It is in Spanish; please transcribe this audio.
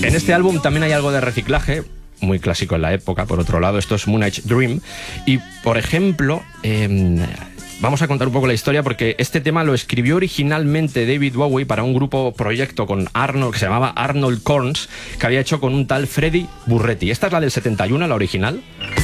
En este álbum también hay algo de reciclaje, muy clásico en la época, por otro lado. Esto es Moonage Dream. Y, por ejemplo, vamos a contar un poco la historia, porque este tema lo escribió originalmente David Bowie para un proyecto con Arnold, que se llamaba Arnold Corns, que había hecho con un tal Freddie Burretti. Esta es la del 71, la original.